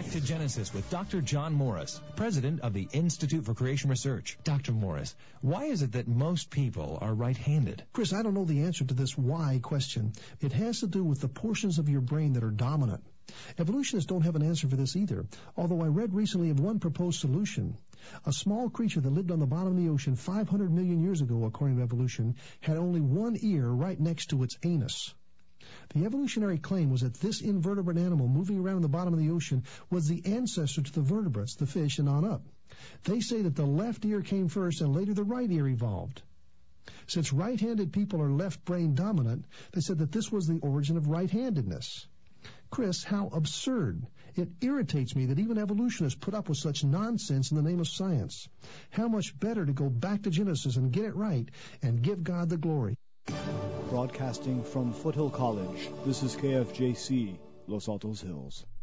Back to Genesis with Dr. John Morris, president of the Institute for Creation Research. Dr. Morris, why is it that most people are right-handed? Chris, I don't know the answer to this why question. It has to do with the portions of your brain that are dominant. Evolutionists don't have an answer for this either, although I read recently of one proposed solution. A small creature that lived on the bottom of the ocean 500 million years ago, according to evolution, had only one ear right next to its anus. The evolutionary claim was that this invertebrate animal moving around the bottom of the ocean was the ancestor to the vertebrates, the fish, and on up. They say that the left ear came first and later the right ear evolved. Since right-handed people are left-brain dominant, they said that this was the origin of right-handedness. Chris, how absurd. It irritates me that even evolutionists put up with such nonsense in the name of science. How much better to go back to Genesis and get it right and give God the glory. Broadcasting from Foothill College, this is KFJC, Los Altos Hills.